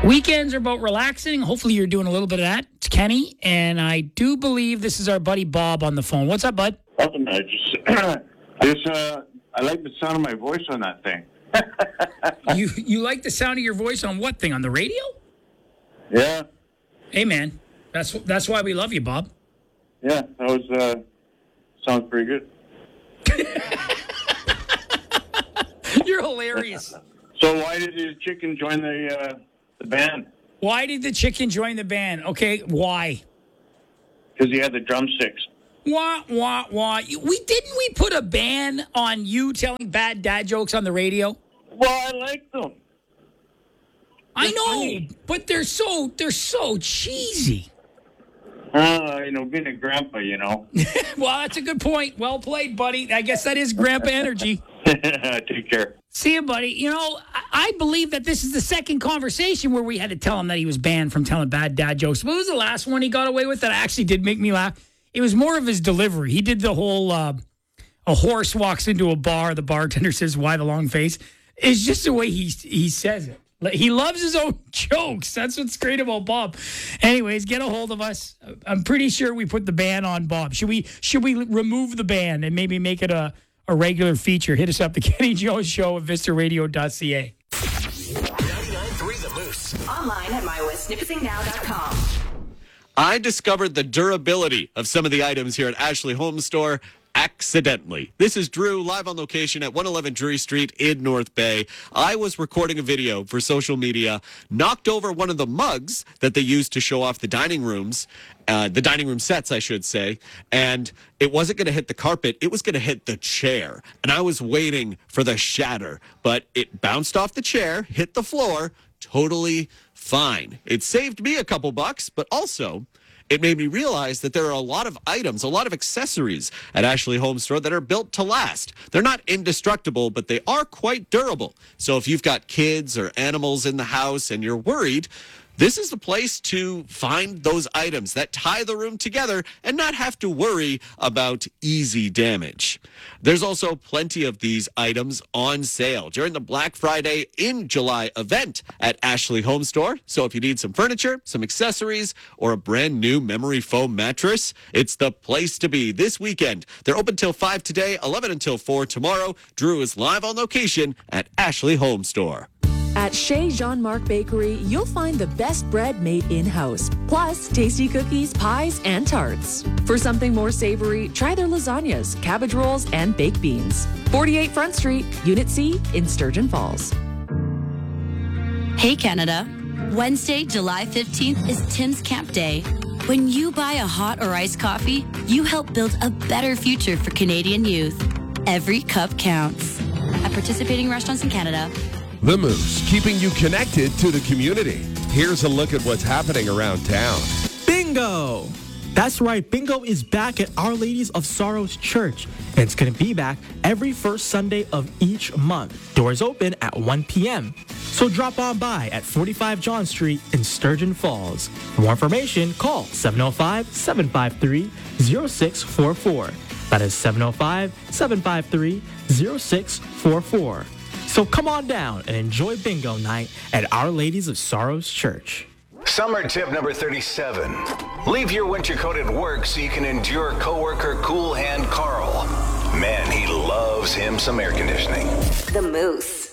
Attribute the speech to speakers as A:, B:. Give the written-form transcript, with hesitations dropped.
A: Weekends are about relaxing. Hopefully you're doing a little bit of that. It's Kenny, and I do believe this is our buddy Bob on the phone. What's up, bud?
B: Nothing. I like the sound of my voice on that thing.
A: You like the sound of your voice on what thing? On the radio?
B: Yeah.
A: Hey, man. That's why we love you, Bob.
B: Yeah, that was sounds pretty good.
A: You're hilarious.
B: So why did the chicken join the band?
A: Why did the chicken join the band? Okay, why?
B: Because he had the drumsticks.
A: Wah, wah, wah. We put a ban on you telling bad dad jokes on the radio?
B: Well, I like them.
A: I know,
B: funny.
A: but they're so cheesy.
B: Being a grandpa,
A: Well, that's a good point. Well played, buddy. I guess that is grandpa energy.
B: Take care.
A: See you, buddy. I believe that this is the second conversation where we had to tell him that he was banned from telling bad dad jokes. What was the last one he got away with that actually did make me laugh? It was more of his delivery. He did the whole, a horse walks into a bar, the bartender says, why the long face? It's just the way he says it. He loves his own jokes. That's what's great about Bob. Anyways, get a hold of us. I'm pretty sure we put the ban on Bob. Should we remove the ban and maybe make it a regular feature? Hit us up, the Kenny Jones Show at vistaradio.ca.
C: 99.3 The Moose.
D: Online at mywestsnippetsingnow.com.
E: I discovered the durability of some of the items here at Ashley Home Store accidentally. This is Drew, live on location at 111 Drury Street in North Bay. I was recording a video for social media, knocked over one of the mugs that they used to show off the dining rooms, the dining room sets, I should say, and it wasn't going to hit the carpet. It was going to hit the chair, and I was waiting for the shatter, but it bounced off the chair, hit the floor, totally fine. It saved me a couple bucks, but also it made me realize that there are a lot of items, a lot of accessories at Ashley Home Store that are built to last. They're not indestructible, but they are quite durable. So if you've got kids or animals in the house and you're worried, this is the place to find those items that tie the room together and not have to worry about easy damage. There's also plenty of these items on sale during the Black Friday in July event at Ashley Home Store. So if you need some furniture, some accessories, or a brand new memory foam mattress, it's the place to be this weekend. They're open till 5 today, 11 until 4 tomorrow. Drew is live on location at Ashley Home Store.
F: At Chez Jean-Marc Bakery, you'll find the best bread made in-house, plus tasty cookies, pies, and tarts. For something more savory, try their lasagnas, cabbage rolls, and baked beans. 48 Front Street, Unit C in Sturgeon Falls.
G: Hey, Canada. Wednesday, July 15th is Tim's Camp Day. When you buy a hot or iced coffee, you help build a better future for Canadian youth. Every cup counts. At participating restaurants in Canada.
H: The Moose, keeping you connected to the community. Here's a look at what's happening around town.
I: Bingo! That's right, Bingo is back at Our Ladies of Sorrows Church. And it's going to be back every first Sunday of each month. Doors open at 1 p.m. So drop on by at 45 John Street in Sturgeon Falls. For more information, call 705-753-0644. That is 705-753-0644. So come on down and enjoy Bingo Night at Our Ladies of Sorrows Church.
C: Summer tip number 37. Leave your winter coat at work so you can endure coworker Cool Hand Carl. Man, he loves him some air conditioning.
D: The Moose.